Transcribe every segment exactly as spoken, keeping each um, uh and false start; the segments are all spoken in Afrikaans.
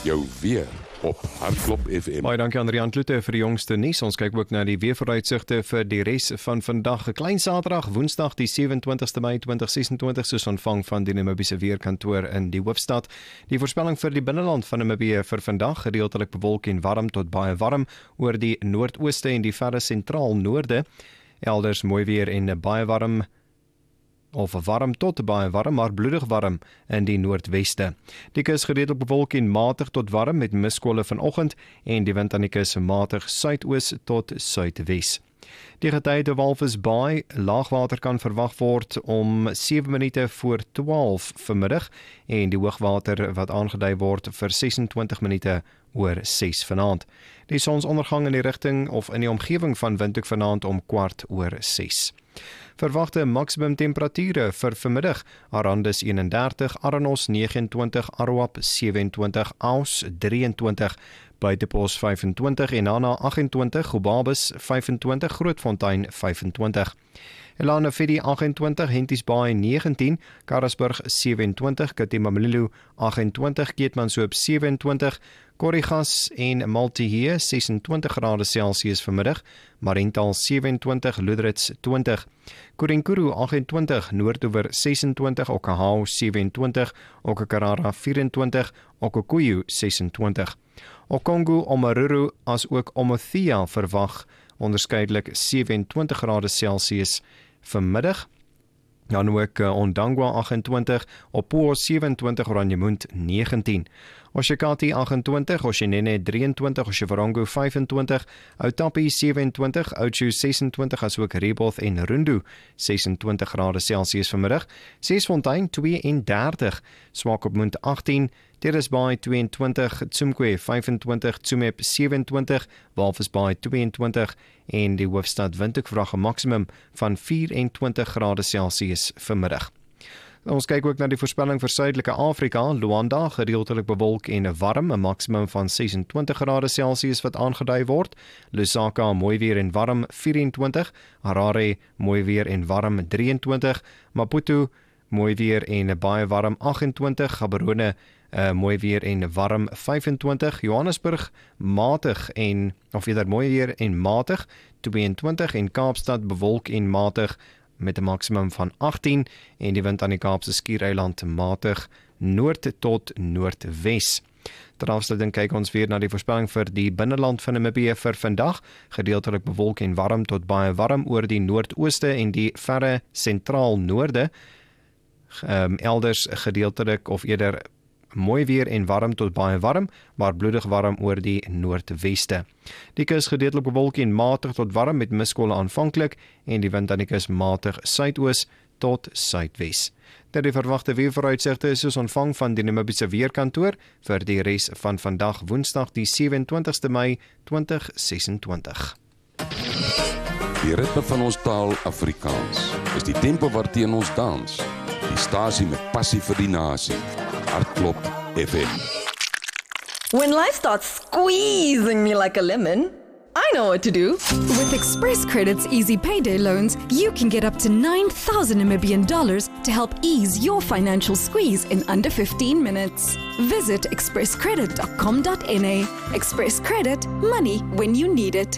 Jou weer op Hartklop F M. Baie dankie aan Rian Klute vir die jongste nuus. Ons kyk ook na die weervooruitsigte vir die res van vandag. 'n Klein Saterdag, Woensdag die sewe-en-twintigste Mei tweeduisend ses-en-twintig, soos ontvang van die Namibiese weerkantoor in die hoofstad. Die voorspelling vir die binneland van Namibië vir vandag, gedeeltelik bewolk en warm tot baie warm oor die noordooste en die verre sentraal noorde. Elders mooi weer en baie warm of warm tot baie warm, maar bloedig warm in die noordweste. Die kus geredelik bewolk en matig tot warm met miskolle vanoggend en die wind aan die kus matig suidoos tot suidwes. Die getyde Walvis Bay, laagwater kan verwag word om sewe minute voor twaalf vanmiddag en die hoogwater wat aangedui word vir ses-en-twintig minute oor ses vanaand. Die sonsondergang in die rigting of in die omgewing van Windhoek vanaand om kwart oor ses. Verwagte maksimum temperature vir vanmiddag: Arandis eenendertig, Aranos negenentwintig, Aruap sewe-en-twintig, Aus drie-en-twintig, Buitepos vyf-en-twintig, Enana agt-en-twintig, Gobabis vyf-en-twintig, Grootfontein vyf-en-twintig. Elanafidi agt-en-twintig, Henties Bay negentien, Karasburg sewe-en-twintig, Katimamlilo agt-en-twintig, Keetmanshoop sewe-en-twintig, Korrigas en Maltihee ses-en-twintig grade Celsius vanmiddag, Mariental sewe-en-twintig, Loederits twintig, Kurinkuru agt-en-twintig, Noordoewer ses-en-twintig, Okahau sewe-en-twintig, Okakarara vyf-en-twintig, Okukuyu ses-en-twintig. Okongo, Omaruru as ook Omothea verwag onderskeidelik sewe-en-twintig grade Celsius vanmiddag. Dan ook uh, Ondangwa agt-en-twintig, Opuo sewe-en-twintig, Oranjemund negentien, Oshakati agt-en-twintig, Oshenene drie-en-twintig, Oshivarongo vyf-en-twintig, Outapi sewe-en-twintig, Oudtshoorn ses-en-twintig, as ook Reboth en Rundu ses-en-twintig grade Celsius vanmiddag, Sesfontein twee-en-dertig, Swakopmund agttien, Terrace Bay twee-en-twintig, Tsumkwe vyf-en-twintig, Tsumeb sewe-en-twintig, Walvis Bay twee-en-twintig en die hoofstad Windhoek verwag 'n maksimum van vyf-en-twintig grade Celsius vanmiddag. Ons kyk ook na die voorspelling vir Suidelike Afrika. Luanda gedeeltelik bewolk en warm, 'n maksimum van ses-en-twintig grade Celsius wat aangedui word. Lusaka mooi weer en warm vyf-en-twintig, Harare mooi weer en warm drie-en-twintig, Maputo mooi weer en baie warm agt-en-twintig, Gaborone uh, mooi weer en warm vyf-en-twintig, Johannesburg matig en of eerder mooi weer en matig twee-en-twintig en Kaapstad bewolk en matig met 'n maksimum van agttien en die wind aan die Kaapse Skiereiland matig noord tot noordwes. Ter afsluiting kyk ons weer na die voorspelling vir die binneland van Namibië vir vandag, gedeeltelik bewolk en warm tot baie warm oor die noordooste en die verre sentraal noorde. Um, elders gedeeltelik of eerder mooi weer en warm tot baie warm, maar bloedig warm oor die noordweste. Die kus gedeeltelik bewolk en matig tot warm met miskolle aanvanklik en die wind aan die kus matig suidoos tot suidwes. Dit die verwagte weervooruitsigte is soos ontvang van die Namibiese weerkantoor vir die res van vandag Woensdag die sewe-en-twintigste Mei tweeduisend ses-en-twintig. Die ritme van ons taal Afrikaans is die tempo waarteen ons dans. Die stasie met passie vir die nasie. Hartklop F M. When life starts squeezing me like a lemon, I know what to do. With Express Credit's easy payday loans, you can get up to nine thousand Namibian dollars to help ease your financial squeeze in under fifteen minutes. Visit express credit dot com dot n a. Express Credit, money when you need it.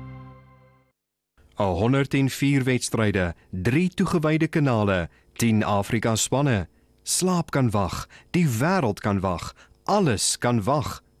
Al honderdvier wedstryde, drie toegewyde kanale, tien Afrika spanne. Slaap kan wag, die wêreld kan wag, alles kan wag.